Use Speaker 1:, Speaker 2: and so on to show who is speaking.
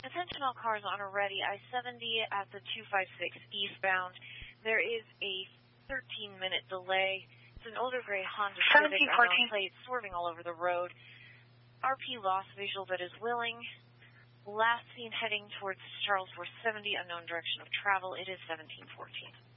Speaker 1: Attention all cars on or ready. I-70 at the 256 eastbound. There is a 13-minute delay. It's an older gray Honda Civic unknown plate swerving all over the road. RP lost visual but is willing. Last seen heading towards Charles Ward 70, unknown direction of travel. It is 1714.